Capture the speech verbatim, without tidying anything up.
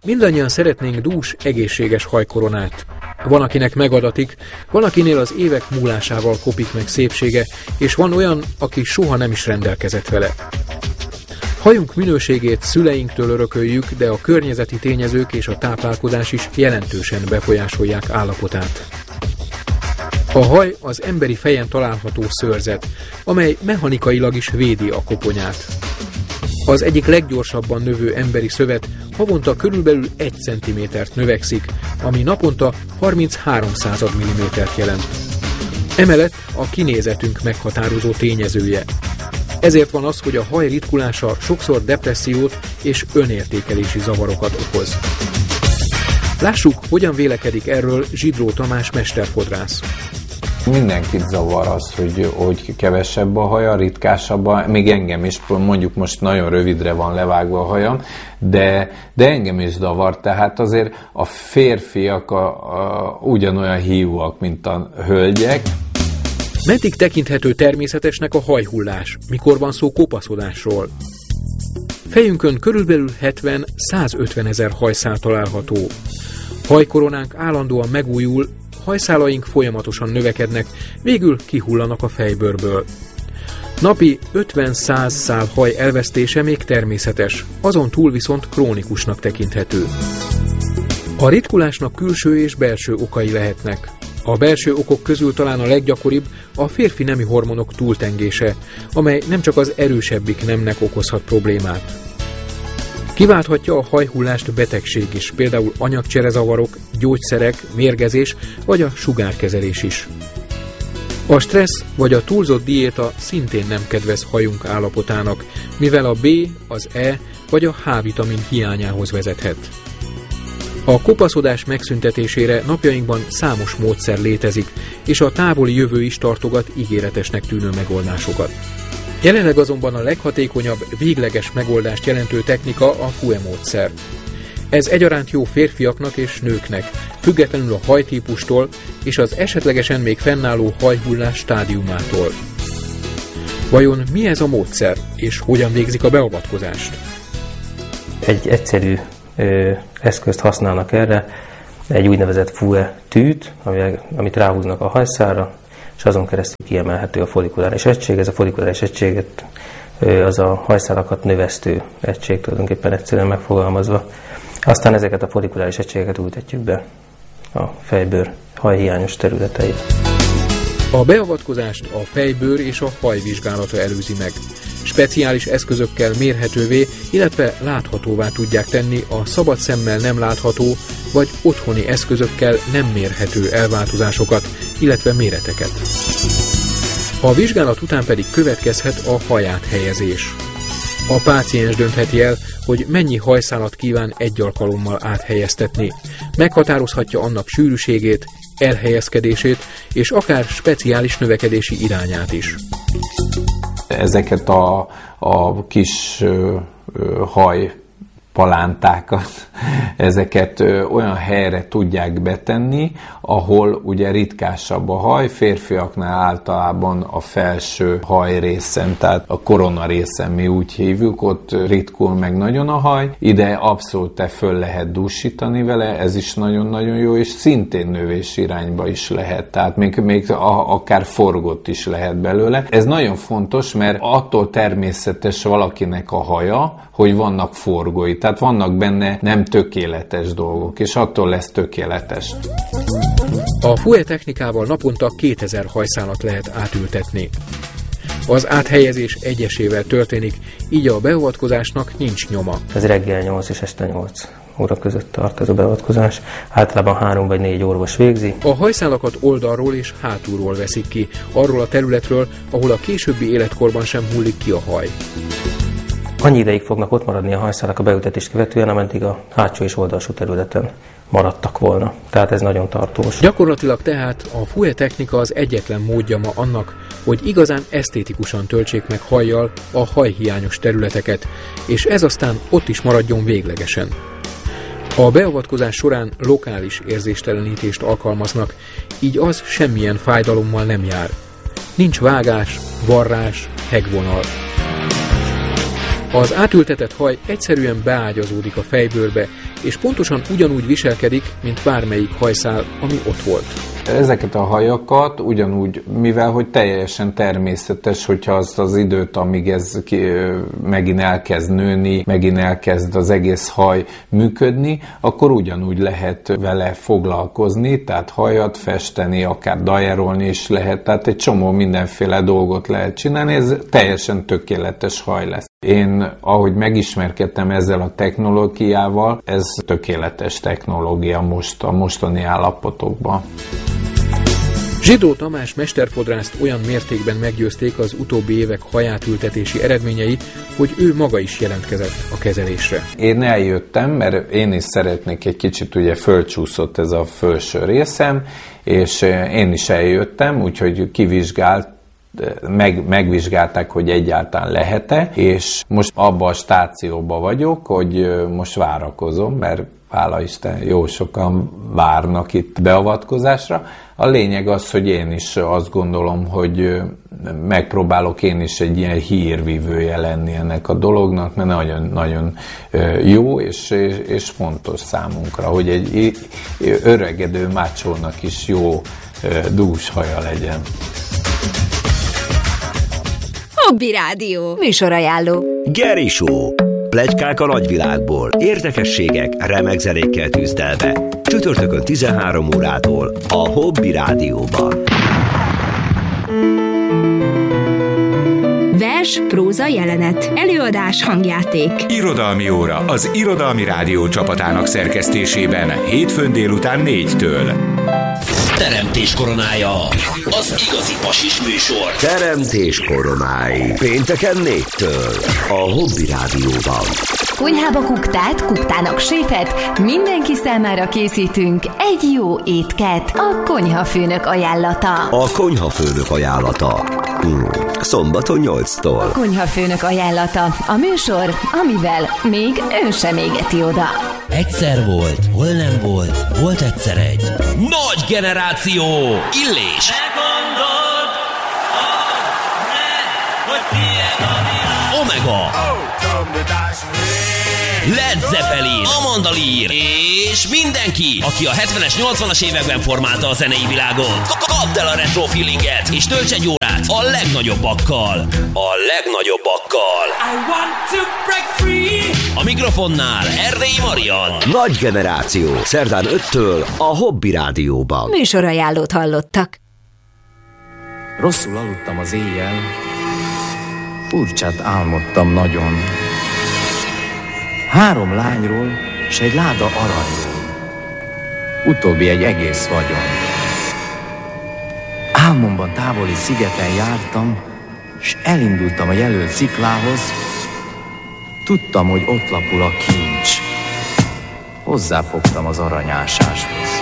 Mindannyian szeretnénk dús, egészséges hajkoronát. Van, akinek megadatik, van, akinél az évek múlásával kopik meg szépsége, és van olyan, aki soha nem is rendelkezett vele. Hajunk minőségét szüleinktől örököljük, de a környezeti tényezők és a táplálkozás is jelentősen befolyásolják állapotát. A haj az emberi fejen található szőrzet, amely mechanikailag is védi a koponyát. Az egyik leggyorsabban növő emberi szövet havonta körülbelül egy centimétert növekszik, ami naponta harminchárom század millimétert jelent. Emellett a kinézetünk meghatározó tényezője. Ezért van az, hogy a haj ritkulása sokszor depressziót és önértékelési zavarokat okoz. Lássuk, hogyan vélekedik erről Zsidró Tamás mesterfodrász. Mindenkit zavar az, hogy, hogy kevesebb a haja, ritkásabb a, még engem is, mondjuk most nagyon rövidre van levágva a hajam, de, de engem is zavar, tehát azért a férfiak a, a, ugyanolyan hívóak, mint a hölgyek. Meddig tekinthető természetesnek a hajhullás? Mikor van szó kopaszodásról? Fejünkön körülbelül hetven-százötven ezer hajszál található. Hajkoronánk állandóan megújul, hajszálaink folyamatosan növekednek, végül kihullanak a fejbőrből. Napi ötven-száz szál haj elvesztése még természetes, azon túl viszont krónikusnak tekinthető. A ritkulásnak külső és belső okai lehetnek. A belső okok közül talán a leggyakoribb a férfi nemi hormonok túltengése, amely nem csak az erősebbik nemnek okozhat problémát. Kiválthatja a hajhullást betegség is, például anyagcserezavarok, gyógyszerek, mérgezés vagy a sugárkezelés is. A stressz vagy a túlzott diéta szintén nem kedvez hajunk állapotának, mivel a B, az E vagy a H-vitamin hiányához vezethet. A kopaszodás megszüntetésére napjainkban számos módszer létezik, és a távoli jövő is tartogat ígéretesnek tűnő megoldásokat. Jelenleg azonban a leghatékonyabb, végleges megoldást jelentő technika a F U E módszer. Ez egyaránt jó férfiaknak és nőknek, függetlenül a hajtípustól és az esetlegesen még fennálló hajhullás stádiumától. Vajon mi ez a módszer, és hogyan végzik a beavatkozást? Egy egyszerű ö, eszközt használnak erre, egy úgynevezett F U E tűt, amit ráhúznak a hajszálra, és azon keresztül kiemelhető a follikuláris egység. Ez a follikuláris egységet az a hajszálakat növesztő egység, tulajdonképpen egyszerűen megfogalmazva. Aztán ezeket a follikuláris egységeket ültetjük be a fejbőr hajhiányos területeire. A beavatkozást a fejbőr és a haj vizsgálata előzi meg. Speciális eszközökkel mérhetővé, illetve láthatóvá tudják tenni a szabad szemmel nem látható, vagy otthoni eszközökkel nem mérhető elváltozásokat, illetve méreteket. A vizsgálat után pedig következhet a hajáthelyezés. A páciens döntheti el, hogy mennyi hajszálat kíván egy alkalommal áthelyeztetni. Meghatározhatja annak sűrűségét, elhelyezkedését és akár speciális növekedési irányát is. Ezeket a, a kis ö, ö, haj palántákat, ezeket ö, olyan helyre tudják betenni, ahol ugye ritkásabb a haj, férfiaknál általában a felső hajrészen, tehát a korona részen mi úgy hívjuk, ott ritkul meg nagyon a haj, ide abszolút te föl lehet dúsítani vele, ez is nagyon-nagyon jó, és szintén növés irányba is lehet, tehát még, még a, akár forgott is lehet belőle. Ez nagyon fontos, mert attól természetes valakinek a haja, hogy vannak forgói, tehát vannak benne nem tökéletes dolgok, és attól lesz tökéletes. A F U E technikával naponta kétezer hajszálat lehet átültetni. Az áthelyezés egyesével történik, így a beavatkozásnak nincs nyoma. Ez reggel nyolc és este nyolc óra között tart ez a beavatkozás. Általában három vagy négy orvos végzi. A hajszálakat oldalról és hátulról veszik ki, arról a területről, ahol a későbbi életkorban sem hullik ki a haj. Annyi ideig fognak ott maradni a hajszálak a beültetést követően, ameddig a hátsó és oldalsó területen maradtak volna. Tehát ez nagyon tartós. Gyakorlatilag tehát a F U E technika az egyetlen módja ma annak, hogy igazán esztétikusan töltsék meg hajjal a hajhiányos területeket, és ez aztán ott is maradjon véglegesen. A beavatkozás során lokális érzéstelenítést alkalmaznak, így az semmilyen fájdalommal nem jár. Nincs vágás, varrás, hegvonal. Az átültetett haj egyszerűen beágyazódik a fejbőrbe, és pontosan ugyanúgy viselkedik, mint bármelyik hajszál, ami ott volt. Ezeket a hajakat ugyanúgy, mivel hogy teljesen természetes, hogyha azt az időt, amíg ez ki, megint elkezd nőni, megint elkezd az egész haj működni, akkor ugyanúgy lehet vele foglalkozni, tehát hajat festeni, akár dajerolni is lehet, tehát egy csomó mindenféle dolgot lehet csinálni, ez teljesen tökéletes haj lesz. Én, ahogy megismerkedtem ezzel a technológiával, ez tökéletes technológia most a mostani állapotokban. Zsidó Tamás mesterfodrászt olyan mértékben meggyőzték az utóbbi évek hajátültetési eredményei, hogy ő maga is jelentkezett a kezelésre. Én eljöttem, mert én is szeretnék egy kicsit, ugye fölcsúszott ez a felső részem, és én is eljöttem, úgyhogy kivizsgált, Meg, megvizsgálták, hogy egyáltalán lehet-e, és most abban a stációban vagyok, hogy most várakozom, mert hála Isten, jó sokan várnak itt beavatkozásra. A lényeg az, hogy én is azt gondolom, hogy megpróbálok én is egy ilyen hírvívője lenni ennek a dolognak, mert nagyon-nagyon jó és, és, és fontos számunkra, hogy egy öregedő mácsónak is jó dús haja legyen. Hobby Rádió. Műsorajánló. Geri Show. Pletykák a nagyvilágból. Érdekességek, remek zenékkel tűzdelve. Csütörtökön tizenhárom órától a Hobby Rádióban. Vers, próza, jelenet. Előadás, hangjáték. Irodalmi óra az Irodalmi Rádió csapatának szerkesztésében hétfőn délután négytől. Teremtés koronája, az igazi pasis műsor. Teremtés koronái. Pénteken négytől a Hobby Rádióban. Konyhába kuktát, kuktának séfet, mindenki számára készítünk egy jó étket. A konyhafőnök ajánlata. A konyhafőnök ajánlata. Hmm. Szombaton nyolctól. A konyhafőnök ajánlata. A műsor, amivel még ön sem égeti oda. Egyszer volt, hol nem volt, volt egyszer egy nagy generáció, Illés. Ne gondold, hogy tiéd a világ. Omega. Led Zeppelin, Amanda Lear és mindenki, aki a hetvenes, nyolcvanas években formálta a zenei világot. Kapd el a retro feelinget, és tölts egy órát a legnagyobbakkal. A legnagyobbakkal. I want to break free. A mikrofonnál Erdélyi Marian. Nagy generáció, szerdán öttől a Hobby Rádióban. Műsorajánlót hallottak. Rosszul aludtam az éjjel, furcsát álmodtam nagyon. Három lányról, s egy láda aranyról. Utóbbi egy egész vagyon. Álmomban távoli szigeten jártam, s elindultam a jelölt sziklához. Tudtam, hogy ott lapul a kincs. Hozzáfogtam az aranyásáshoz.